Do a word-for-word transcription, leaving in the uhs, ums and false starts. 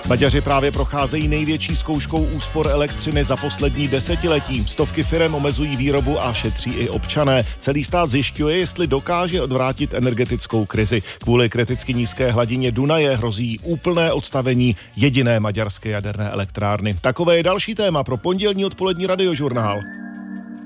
Maďaři právě procházejí největší zkouškou úspor elektřiny za poslední desetiletí. Stovky firem omezují výrobu a šetří i občané. Celý stát zjišťuje, jestli dokáže odvrátit energetickou krizi. Kvůli kriticky nízké hladině Dunaje hrozí úplné odstavení jediné maďarské jaderné elektrárny. Takové je další téma pro pondělní odpolední radiožurnál.